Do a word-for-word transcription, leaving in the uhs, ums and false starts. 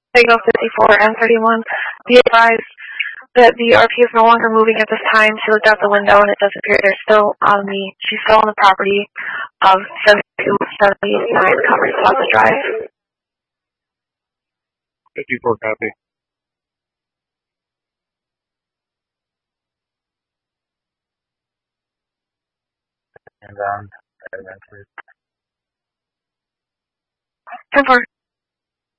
Tango fifty-four and thirty-one. Be advised that the R P is no longer moving at this time. She looked out the window and it does appear they're still on the, she's still on the property of seventy-two seventy-nine Commerce Plaza Drive. fifty-four copy. And um, Adventures. ten four.